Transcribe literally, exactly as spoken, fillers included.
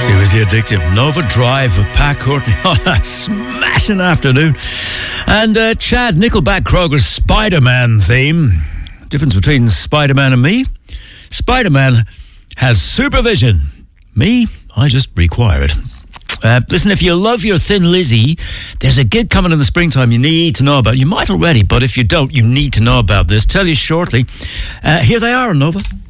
Seriously addictive. Nova Drive with Pat Courtney on a smashing afternoon. And uh, Chad Nickelback Kroger's Spider-Man theme. Difference between Spider-Man and me? Spider-Man has supervision. Me, I just require it. Uh, listen, if you love your Thin Lizzy, there's a gig coming in the springtime you need to know about. You might already, but if you don't, you need to know about this. Tell you shortly. Uh, here they are on Nova.